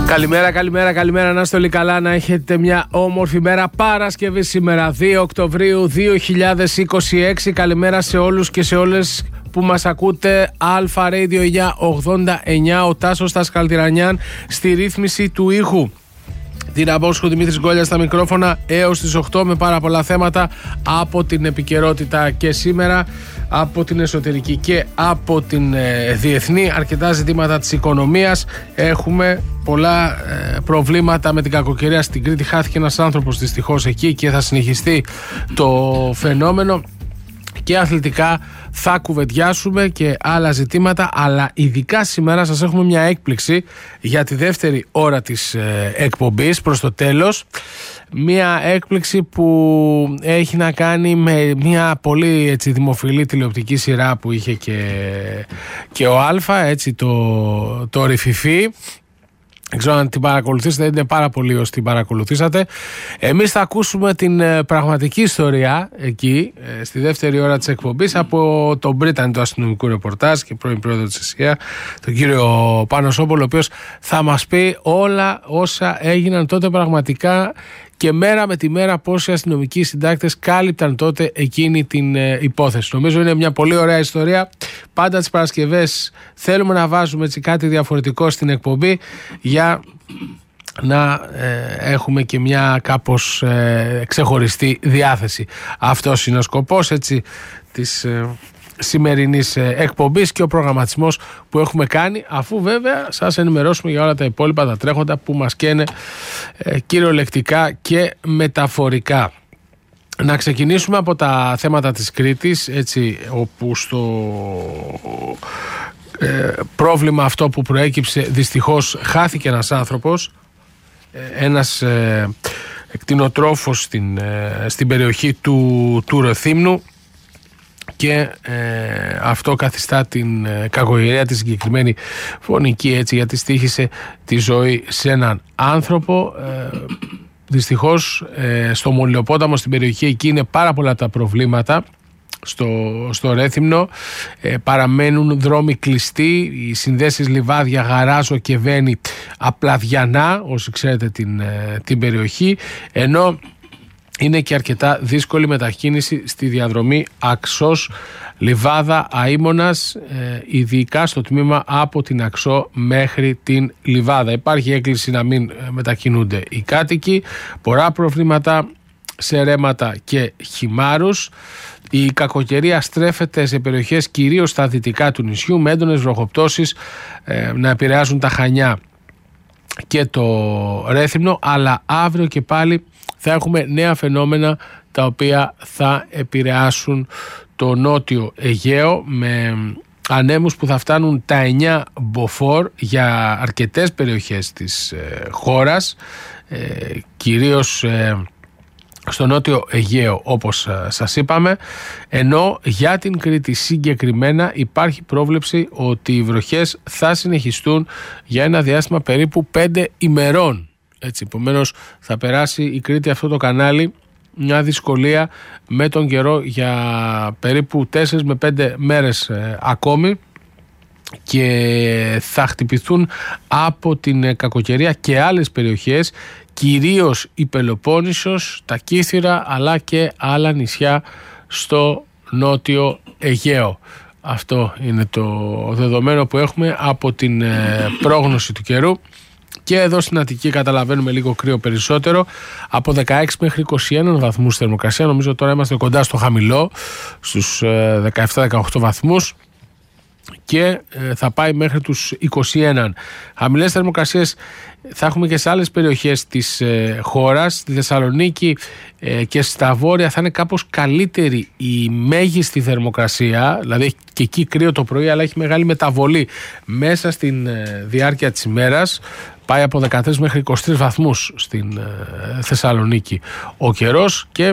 Καλημέρα, να είστε όλοι καλά, να έχετε μια όμορφη μέρα. Παρασκευή σήμερα, 2 Οκτωβρίου 2026. Καλημέρα σε όλους και σε όλες που μας ακούτε. Αλφα Radio 989, ο Τάσος Τασκαλτιρανιάν στη ρύθμιση του ήχου. Την Αμπόσχου, Δημήτρης Γκόλιας στα μικρόφωνα έως τις 8 με πάρα πολλά θέματα από την επικαιρότητα και σήμερα, από την εσωτερική και από την διεθνή. Αρκετά ζητήματα της οικονομίας. Έχουμε πολλά προβλήματα με την κακοκαιρία στην Κρήτη. Χάθηκε ένας άνθρωπος δυστυχώς εκεί και θα συνεχιστεί το φαινόμενο. Και αθλητικά θα κουβεντιάσουμε και άλλα ζητήματα, αλλά ειδικά σήμερα σας έχουμε μια έκπληξη για τη δεύτερη ώρα της εκπομπής προς το τέλος. Μια έκπληξη που έχει να κάνει με μια πολύ δημοφιλή τηλεοπτική σειρά που είχε και ο Αλφα, το Ρηφιφί. Δεν ξέρω αν την παρακολουθήσατε, είναι πάρα πολύ όσοι την παρακολουθήσατε. Εμείς θα ακούσουμε την πραγματική ιστορία εκεί, στη δεύτερη ώρα της εκπομπής, από τον Πρίτανη του αστυνομικού ρεπορτάζ και πρώην πρόεδρο της ΕΣΥΑ, τον κύριο Πάνο Σόμπολο, ο οποίος θα μας πει όλα όσα έγιναν τότε πραγματικά και μέρα με τη μέρα πόσοι αστυνομικοί συντάκτες κάλυπταν τότε εκείνη την υπόθεση. Νομίζω είναι μια πολύ ωραία ιστορία. Πάντα τις Παρασκευές θέλουμε να βάζουμε κάτι διαφορετικό στην εκπομπή για να έχουμε και μια κάπως ξεχωριστή διάθεση. Αυτός είναι ο σκοπός της σημερινής εκπομπής και ο προγραμματισμός που έχουμε κάνει, αφού βέβαια σας ενημερώσουμε για όλα τα υπόλοιπα, τα τρέχοντα που μας καίνε κυριολεκτικά και μεταφορικά. Να ξεκινήσουμε από τα θέματα της Κρήτης, όπου στο πρόβλημα αυτό που προέκυψε δυστυχώς χάθηκε ένας άνθρωπος, ένας κτηνοτρόφος στην περιοχή του Ρεθύμνου, και αυτό καθιστά την κακοκαιρία τη συγκεκριμένη φωνική, γιατί στοίχησε τη ζωή σε έναν άνθρωπο. Δυστυχώς στο Μολυνοπόταμο, στην περιοχή εκεί, είναι πάρα πολλά τα προβλήματα στο Ρέθυμνο. Παραμένουν δρόμοι κλειστοί, οι συνδέσεις Λιβάδια, Γαράζο και Βένη απλαδιανά, όσοι ξέρετε την περιοχή, ενώ είναι και αρκετά δύσκολη μετακίνηση στη διαδρομή Αξός Λιβάδα Αΐμωνας, ειδικά στο τμήμα από την Αξό μέχρι την Λιβάδα. Υπάρχει έκκληση να μην μετακινούνται οι κάτοικοι. Πολλά προβλήματα σε ρέματα και χυμάρους. Η κακοκαιρία στρέφεται σε περιοχές κυρίως στα δυτικά του νησιού, με έντονες βροχοπτώσεις να επηρεάζουν τα Χανιά και το Ρέθυμνο, αλλά αύριο και πάλι θα έχουμε νέα φαινόμενα τα οποία θα επηρεάσουν το νότιο Αιγαίο, με ανέμους που θα φτάνουν τα 9 μποφόρ για αρκετές περιοχές της χώρας, κυρίως στο νότιο Αιγαίο, όπως σας είπαμε, ενώ για την Κρήτη συγκεκριμένα υπάρχει πρόβλεψη ότι οι βροχές θα συνεχιστούν για ένα διάστημα περίπου 5 ημερών. Επομένως θα περάσει η Κρήτη, αυτό το κανάλι, μια δυσκολία με τον καιρό για περίπου 4 με 5 μέρες ακόμη, και θα χτυπηθούν από την κακοκαιρία και άλλες περιοχές, κυρίως η Πελοπόννησος, τα Κύθυρα, αλλά και άλλα νησιά στο νότιο Αιγαίο. Αυτό είναι το δεδομένο που έχουμε από την πρόγνωση του καιρού. Και εδώ στην Αττική καταλαβαίνουμε λίγο κρύο περισσότερο, από 16 μέχρι 21 βαθμούς θερμοκρασία. Νομίζω τώρα είμαστε κοντά στο χαμηλό, στους 17-18 βαθμούς, και θα πάει μέχρι τους 21. Χαμηλές θερμοκρασίες θα έχουμε και σε άλλες περιοχές της χώρας. Στη Θεσσαλονίκη και στα βόρεια θα είναι κάπως καλύτερη η μέγιστη θερμοκρασία, δηλαδή και εκεί κρύο το πρωί, αλλά έχει μεγάλη μεταβολή μέσα στην διάρκεια της ημέρας. Πάει από 13 μέχρι 23 βαθμούς στην Θεσσαλονίκη ο καιρός, και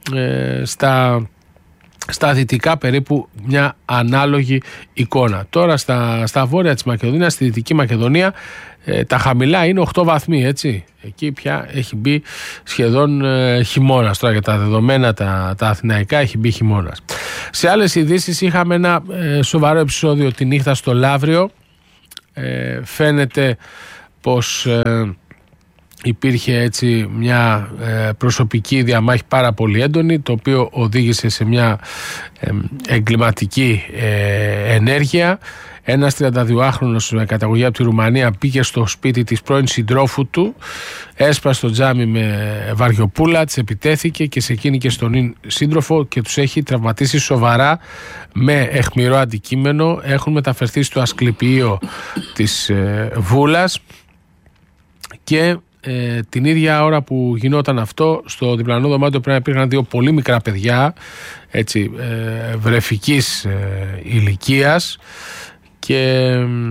στα δυτικά περίπου μια ανάλογη εικόνα. Τώρα στα βόρεια της Μακεδονίας, στη Δυτική Μακεδονία, τα χαμηλά είναι 8 βαθμοί, Εκεί πια έχει μπει σχεδόν χειμώνας. Τώρα για τα δεδομένα τα αθηναϊκά έχει μπει χειμώνας. Σε άλλες ειδήσεις είχαμε ένα σοβαρό επεισόδιο τη νύχτα στο Λαύριο. Φαίνεται πως υπήρχε έτσι μια προσωπική διαμάχη πάρα πολύ έντονη, το οποίο οδήγησε σε μια εγκληματική ενέργεια. Ένας 32χρονος με καταγωγή από τη Ρουμανία πήγε στο σπίτι της πρώην συντρόφου του, έσπασε το τζάμι με βαριοπούλα, της επιτέθηκε και σε εκείνη και στον σύντροφο και τους έχει τραυματίσει σοβαρά με αιχμηρό αντικείμενο. Έχουν μεταφερθεί στο ασκληπιείο της Βούλας και την ίδια ώρα που γινόταν αυτό, στο διπλανό δωμάτιο πρέπει να υπήρχαν δύο πολύ μικρά παιδιά, έτσι, βρεφικής ηλικίας, και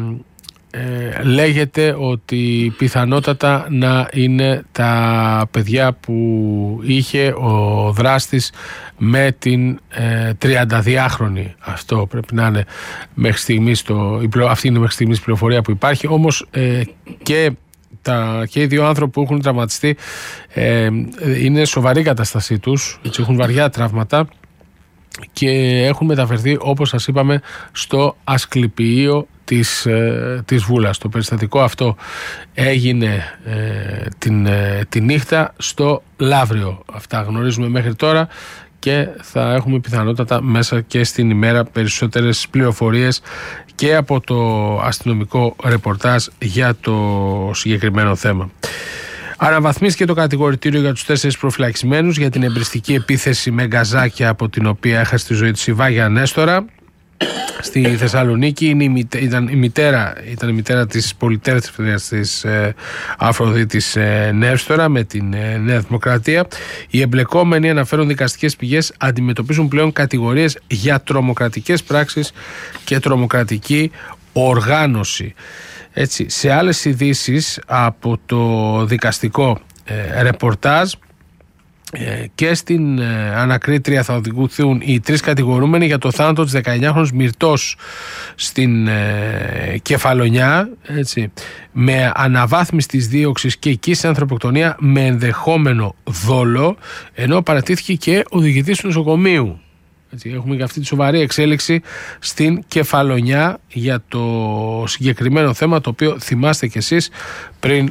λέγεται ότι πιθανότατα να είναι τα παιδιά που είχε ο δράστης με την 32χρονη. Αυτό πρέπει να είναι μέχρι στιγμής αυτή είναι μέχρι στιγμής πληροφορία που υπάρχει. Όμως και οι δύο άνθρωποι που έχουν τραυματιστεί είναι σοβαρή κατάστασή τους, έτσι, έχουν βαριά τραύματα και έχουν μεταφερθεί, όπως σας είπαμε, στο ασκληπιείο της Βούλας. Το περιστατικό αυτό έγινε τη νύχτα στο Λαύριο. Αυτά γνωρίζουμε μέχρι τώρα και θα έχουμε πιθανότατα μέσα και στην ημέρα περισσότερες πληροφορίες και από το αστυνομικό ρεπορτάζ για το συγκεκριμένο θέμα. Αναβαθμίστηκε το κατηγορητήριο για τους 4 προφυλακισμένους για την εμπριστική επίθεση με γκαζάκια από την οποία έχασε τη ζωή της η Βάγια Νέστορα στη Θεσσαλονίκη. Ήταν η μητέρα της πολυτέλειας της Αφροδίτης Νέστορα με την Νέα Δημοκρατία. Οι εμπλεκόμενοι, αναφέρουν δικαστικές πηγές, αντιμετωπίζουν πλέον κατηγορίες για τρομοκρατικές πράξεις και τρομοκρατική οργάνωση. Έτσι, σε άλλες ειδήσεις από το δικαστικό ρεπορτάζ και στην ανακρίτρια θα οδηγηθούν οι 3 κατηγορούμενοι για το θάνατο της 19χρονης Μυρτός στην Κεφαλονιά, έτσι, με αναβάθμιση της δίωξης και εκεί σε ανθρωποκτονία με ενδεχόμενο δόλο, ενώ παρατήθηκε και ο διοικητής του νοσοκομείου. Έτσι, έχουμε και αυτή τη σοβαρή εξέλιξη στην Κεφαλονιά για το συγκεκριμένο θέμα, το οποίο θυμάστε κι εσείς πριν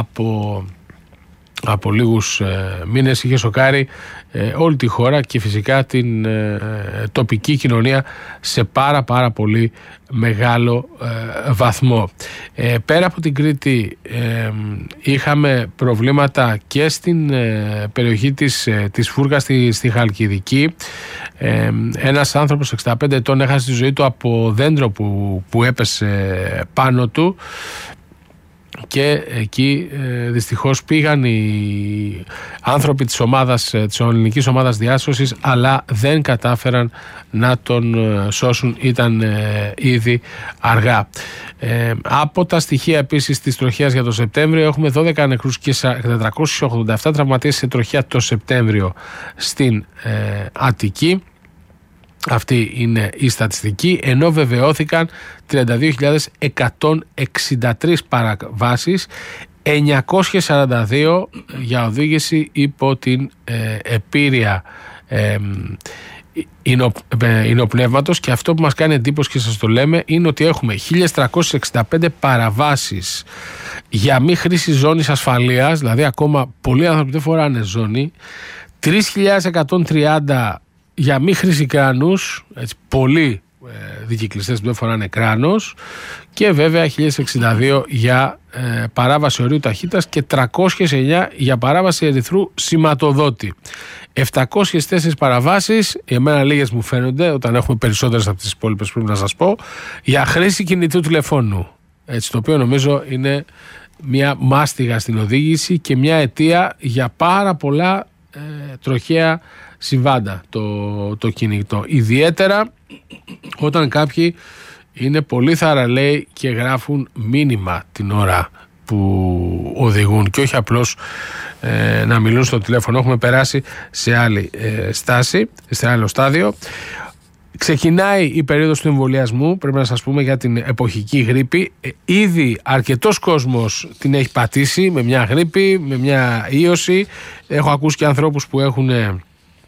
από λίγους μήνες είχε σοκάρει όλη τη χώρα και φυσικά την τοπική κοινωνία σε πάρα πολύ μεγάλο βαθμό. Πέρα από την Κρήτη είχαμε προβλήματα και στην περιοχή της Φούρκας στη Χαλκιδική. Ένας άνθρωπος 65 ετών έχασε τη ζωή του από δέντρο που έπεσε πάνω του. Και εκεί δυστυχώς πήγαν οι άνθρωποι της ελληνικής ομάδας διάσωσης, αλλά δεν κατάφεραν να τον σώσουν, ήταν ήδη αργά. Από τα στοιχεία επίσης της τροχέας για το Σεπτέμβριο έχουμε 12 νεκρούς και 487 τραυματίες σε τροχέα το Σεπτέμβριο στην Αττική. Αυτή είναι η στατιστική, ενώ βεβαιώθηκαν 32.163 παραβάσεις, 942 για οδήγηση υπό την επίρρεια υνοπνεύματος, και αυτό που μας κάνει εντύπωση και σας το λέμε είναι ότι έχουμε 1.365 παραβάσεις για μη χρήση ζώνης ασφαλείας, δηλαδή ακόμα πολλοί άνθρωποι δεν φοράνε ζώνη, 3.130 για μη χρήση κράνους, έτσι, πολλοί δικυκλιστές που δεν φοράνε κράνος, και βέβαια 1.062 για παράβαση ορίου ταχύτητας και 309 για παράβαση ερυθρού σηματοδότη. 704 παραβάσεις, εμένα λίγες μου φαίνονται, όταν έχουμε περισσότερες από τις υπόλοιπες πρέπει να σας πω, για χρήση κινητού τηλεφώνου. Έτσι, το οποίο νομίζω είναι μια μάστιγα στην οδήγηση και μια αιτία για πάρα πολλά τροχαία συμβάντα το κινητό. Ιδιαίτερα όταν κάποιοι είναι πολύ θαραλέοι και γράφουν μήνυμα την ώρα που οδηγούν και όχι απλώς να μιλούν στο τηλέφωνο. Έχουμε περάσει σε άλλη στάση, σε άλλο στάδιο. Ξεκινάει η περίοδος του εμβολιασμού, πρέπει να σας πούμε, για την εποχική γρίπη. Ήδη αρκετός κόσμος την έχει πατήσει με μια γρίπη, με μια ίωση. Έχω ακούσει και ανθρώπους που έχουν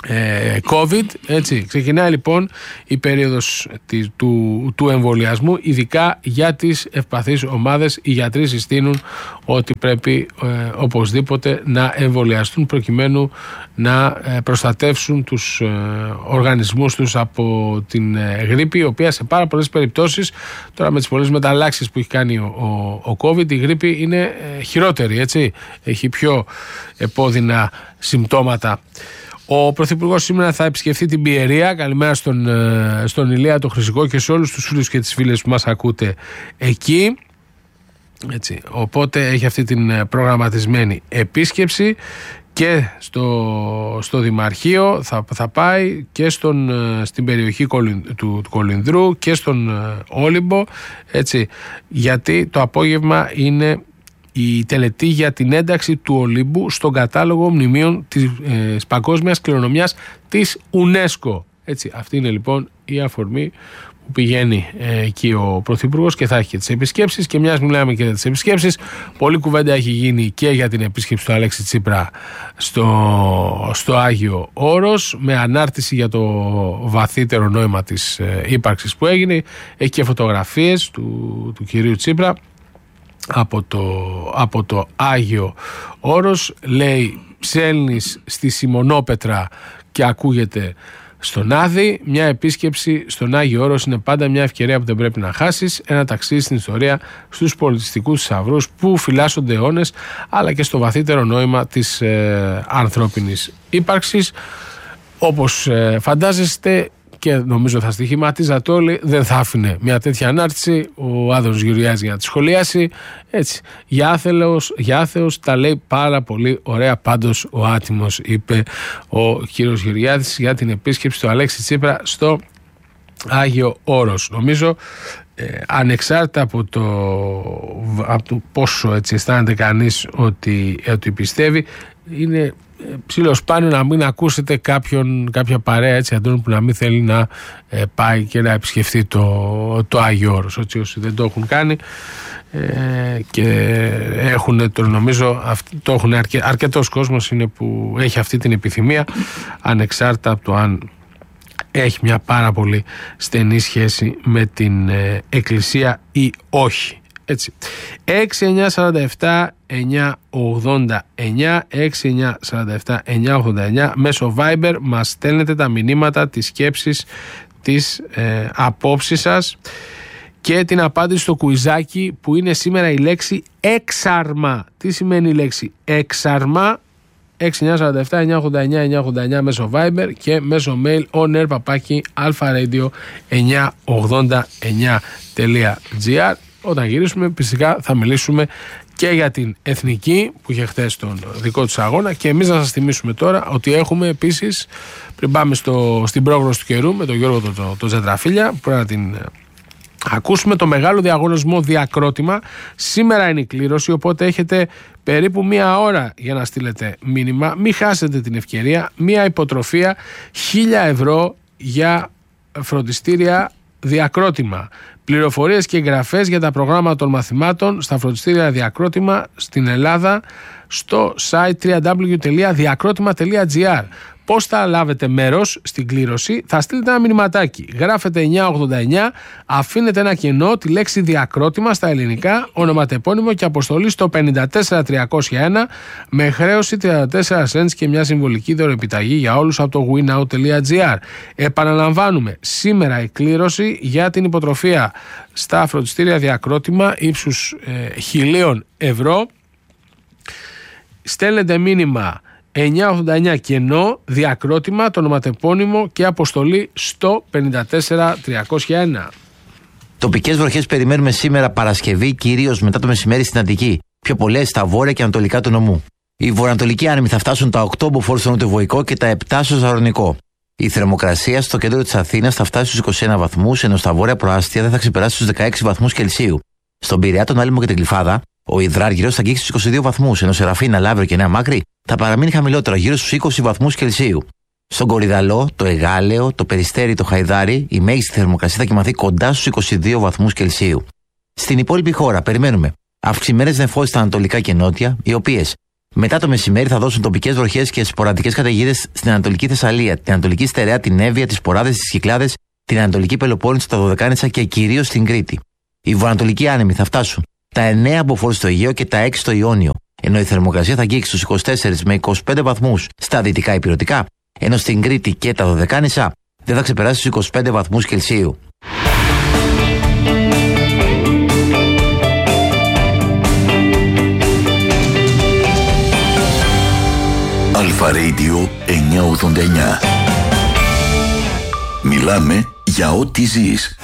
COVID, έτσι. Ξεκινάει λοιπόν η περίοδος του εμβολιασμού, ειδικά για τις ευπαθείς ομάδες. Οι γιατροί συστήνουν ότι πρέπει οπωσδήποτε να εμβολιαστούν προκειμένου να προστατεύσουν τους οργανισμούς τους από την γρίπη, η οποία σε πάρα πολλές περιπτώσεις, τώρα με τις πολλές μεταλλάξεις που έχει κάνει ο COVID, η γρίπη είναι χειρότερη, έτσι. Έχει πιο επώδυνα συμπτώματα. Ο Πρωθυπουργός σήμερα θα επισκεφθεί την Πιερία. Καλημέρα στον Ηλία, το Χρυσικό και σε όλους τους φίλους και τις φίλες που μας ακούτε εκεί. Έτσι. Οπότε έχει αυτή την προγραμματισμένη επίσκεψη και στο Δημαρχείο θα πάει και στην περιοχή του Κολυνδρού και στον Όλυμπο, έτσι, γιατί το απόγευμα είναι η τελετή για την ένταξη του Ολύμπου στον κατάλογο μνημείων της παγκόσμιας κληρονομιάς της UNESCO. Έτσι, αυτή είναι λοιπόν η αφορμή που πηγαίνει εκεί ο Πρωθυπουργός και θα έχει και τις επισκέψεις. Και μιας μιλάμε και για τις επισκέψεις, πολλή κουβέντα έχει γίνει και για την επίσκεψη του Αλέξη Τσίπρα στο Άγιο Όρος, με ανάρτηση για το βαθύτερο νόημα της ύπαρξης που έγινε. Έχει και φωτογραφίες του κυρίου Τσίπρα από το Άγιο Όρος. Λέει, ψέλνεις στη Σιμονόπετρα και ακούγεται στον Άδη. Μια επίσκεψη στον Άγιο Όρος είναι πάντα μια ευκαιρία που δεν πρέπει να χάσεις. Ένα ταξίδι στην ιστορία, στους πολιτιστικούς θησαυρούς που φυλάσσονται αιώνες, αλλά και στο βαθύτερο νόημα της ανθρώπινης ύπαρξης. Όπως φαντάζεστε, και νομίζω θα στοιχηματίζατε όλοι, δεν θα άφηνε μια τέτοια ανάρτηση ο Άδωνης Γεωργιάδης για να τη σχολιάσει. Έτσι, για άθεος τα λέει πάρα πολύ ωραία πάντως ο άτιμος, είπε ο κύριος Γεωργιάδης για την επίσκεψη του Αλέξη Τσίπρα στο Άγιο Όρος. Νομίζω ανεξάρτητα από το πόσο έτσι αισθάνεται κανείς ότι πιστεύει, είναι ψιλοσπάνιο να μην ακούσετε κάποια παρέα, έτσι, Αντώνη, που να μην θέλει να πάει και να επισκεφθεί το Άγιο Όρος. Όσοι δεν το έχουν κάνει και έχουν, νομίζω το έχουν αρκετός κόσμος είναι που έχει αυτή την επιθυμία, ανεξάρτητα από το αν έχει μια πάρα πολύ στενή σχέση με την Εκκλησία ή όχι. Έτσι. 6947 989 6947 989 μέσω Viber μας στέλνετε τα μηνύματα, τις σκέψεις, τις απόψεις σας και την απάντηση στο κουιζάκι που είναι σήμερα η λέξη έξαρμα. Τι σημαίνει η λέξη έξαρμα? 6947 989 989 μέσω Viber και μέσω mail onair@alpharadio989.gr. Όταν γυρίσουμε φυσικά θα μιλήσουμε και για την Εθνική που είχε χθες τον δικό τους αγώνα, και εμείς να σας θυμίσουμε τώρα ότι έχουμε επίσης, πριν πάμε στην πρόγνωση του καιρού με τον Γιώργο το Τζεντραφίλια, που πρέπει να την ακούσουμε, το μεγάλο διαγωνισμό Διακρότημα. Σήμερα είναι η κλήρωση, οπότε έχετε περίπου μία ώρα για να στείλετε μήνυμα. Μην χάσετε την ευκαιρία, μία υποτροφία 1.000 ευρώ για φροντιστήρια Διακρότημα. Πληροφορίες και εγγραφές για τα προγράμματα των μαθημάτων στα φροντιστήρια Διακρότημα στην Ελλάδα στο site www.diakrotima.gr. Πώς θα λάβετε μέρος στην κλήρωση? Θα στείλετε ένα μηνυματάκι, γράφετε 989, αφήνετε ένα κενό, τη λέξη Διακρότημα στα ελληνικά, ονοματεπώνυμο και αποστολή στο 54301 με χρέωση 34 cents και μια συμβολική δωρεπιταγή για όλους από το winout.gr. Επαναλαμβάνουμε, σήμερα η κλήρωση για την υποτροφία στα φροντιστήρια Διακρότημα ύψους 1.000 ευρώ. Στέλνετε μήνυμα 989 κενό, Διακρότημα, το ονοματεπώνυμο και αποστολή στο 54301. Τοπικές βροχές περιμένουμε σήμερα Παρασκευή, κυρίως μετά το μεσημέρι στην Αττική. Πιο πολλές στα βόρεια και ανατολικά του νομού. Οι βορειοανατολικοί άνεμοι θα φτάσουν τα 8 μποφόρ στο νοτιοβοϊκό και τα 7 στο ζαρονικό. Η θερμοκρασία στο κέντρο της Αθήνας θα φτάσει στους 21 βαθμούς, ενώ στα βόρεια προάστια δεν θα ξεπεράσει τους 16 βαθμούς Κελσίου. Στον Πειραιά, τον Άλυμο και την Κλιφάδα, ο υδράργυρος θα αγγίξει στους 22 βαθμούς, ενώ σε Ραφίνα, Λαύριο και Νέα Μάκρη θα παραμείνει χαμηλότερο, γύρω στους 20 βαθμούς Κελσίου. Στον Κορυδαλό, το Εγάλεο, το Περιστέρι, το Χαϊδάρι, η μέγιστη θερμοκρασία θα κοιμαθεί κοντά στους 22 βαθμούς Κελσίου. Στην υπόλοιπη χώρα περιμένουμε αυξημένες νεφώσεις στα ανατολικά και νότια, οι οποίες Μετά το μεσημέρι θα δώσουν τοπικές βροχές και σποραδικές καταιγίδες στην Ανατολική Θεσσαλία, την Ανατολική Στερεά, την Εύβοια, τις Ποράδες, τις Κυκλάδες, την Ανατολική Πελοπόννησο, τα Δωδεκάνησα και κυρίως στην Κρήτη. Οι βορειοανατολικοί άνεμοι θα φτάσουν τα 9 μποφόρ στο Αιγαίο και τα 6 στο Ιόνιο, ενώ η θερμοκρασία θα αγγίξει στους 24 με 25 βαθμούς στα δυτικά ηπειρωτικά, ενώ στην Κρήτη και τα Δωδεκάνησα δεν θα ξεπεράσει στους 25 βαθμούς Κελσίου. Αλφα Radio 989. Μιλάμε για ό,τι ζεις.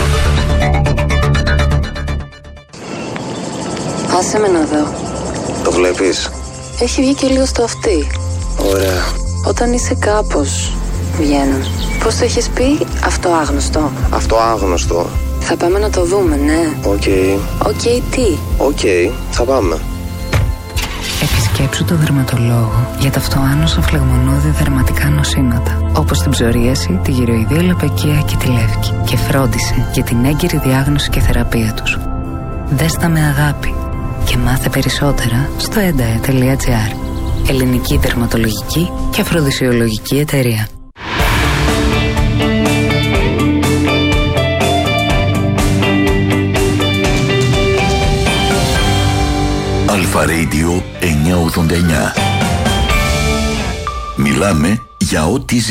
Άσε με να δω. Το βλέπεις? Έχει βγει και λίγο στο αυτί. Ωραία. Όταν είσαι κάπως, βγαίνουν. Πώς το έχεις πει? Αυτοάγνωστο. Αυτοάγνωστο. Θα πάμε να το δούμε, ναι. Οκ. Οκ, τι? Οκ, θα πάμε. Επισκέψου το δερματολόγο για τα αυτοάνωσα φλεγμονώδη δερματικά νοσήματα, όπως την ψωρίαση, τη γυροειδία λαπακία και τη λεύκη, και φρόντισε για την έγκυρη διάγνωση και θεραπεία τους. Δες τα με αγάπη και μάθε περισσότερα στο endae.gr. Ελληνική δερματολογική και αφροδισιολογική εταιρεία. Αλφα Radio 989. Μιλάμε για ό,τι ζεις.